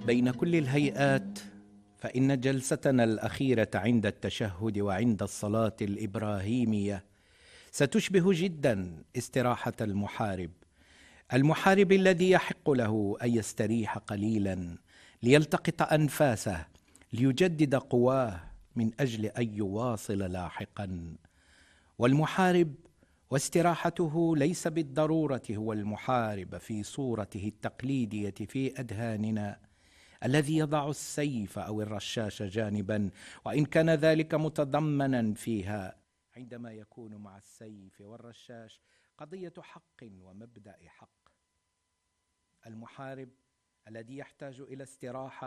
بين كل الهيئات فإن جلستنا الأخيرة عند التشهد وعند الصلاة الإبراهيمية ستشبه جدا استراحة المحارب الذي يحق له أن يستريح قليلا ليلتقط أنفاسه ليجدد قواه من أجل أن يواصل لاحقا. والمحارب واستراحته ليس بالضرورة هو المحارب في صورته التقليدية في أذهاننا الذي يضع السيف أو الرشاش جانبا، وإن كان ذلك متضمنا فيها عندما يكون مع السيف والرشاش قضية حق ومبدأ حق. المحارب الذي يحتاج إلى استراحة